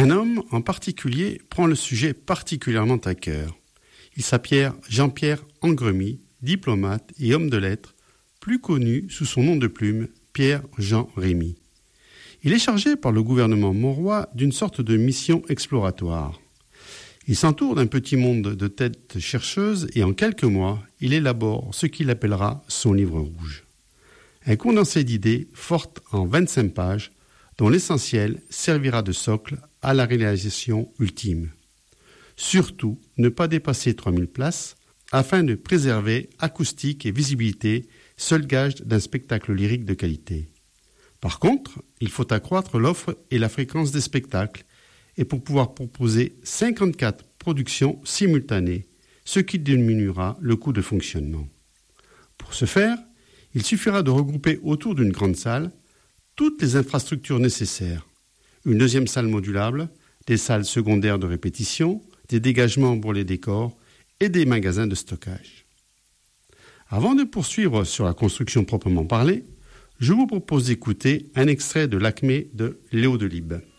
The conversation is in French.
Un homme en particulier prend le sujet particulièrement à cœur. Il s'appelle Jean-Pierre Angremy, diplomate et homme de lettres, plus connu sous son nom de plume, Pierre-Jean Rémy. Il est chargé par le gouvernement maurois d'une sorte de mission exploratoire. Il s'entoure d'un petit monde de têtes chercheuses et en quelques mois, il élabore ce qu'il appellera son livre rouge. Un condensé d'idées fortes en 25 pages, dont l'essentiel servira de socle à la réalisation ultime. Surtout, ne pas dépasser 3000 places afin de préserver acoustique et visibilité, seul gage d'un spectacle lyrique de qualité. Par contre, il faut accroître l'offre et la fréquence des spectacles et pour pouvoir proposer 54 productions simultanées, ce qui diminuera le coût de fonctionnement. Pour ce faire, il suffira de regrouper autour d'une grande salle toutes les infrastructures nécessaires. Une deuxième salle modulable, des salles secondaires de répétition, des dégagements pour les décors et des magasins de stockage. Avant de poursuivre sur la construction proprement parlée, je vous propose d'écouter un extrait de l'Acmé de Léo Delibes.